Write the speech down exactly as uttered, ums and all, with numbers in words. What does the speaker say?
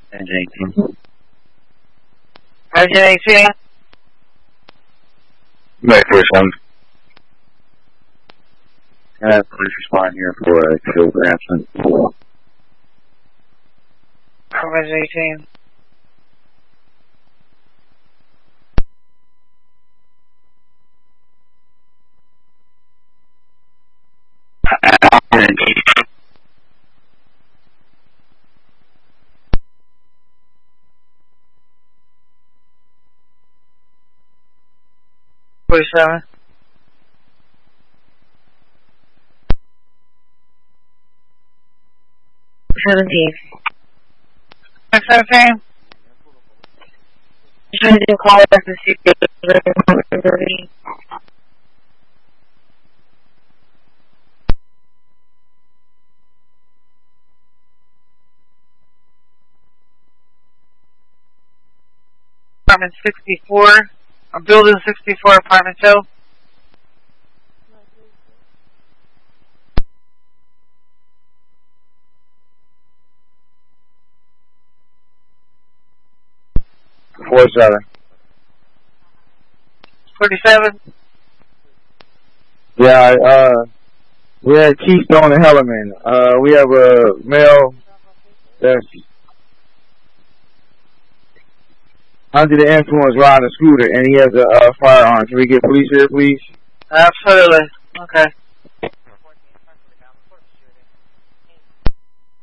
Engine eighteen. Engine eighteen. Back for one. I have police respond here for a field absent. Engine eighteen. Forty-seven. Seventeen. Seventeen. Just trying to do a call back to see if there's Apartment sixty-four. Uh, building sixty-four, apartment two. Four seven. Forty-seven. Yeah, uh, we have Keystone and Hellerman. Uh, we have a male that's under the influence riding a scooter, and he has a, a firearm. Can we get police here, please? Absolutely. Okay.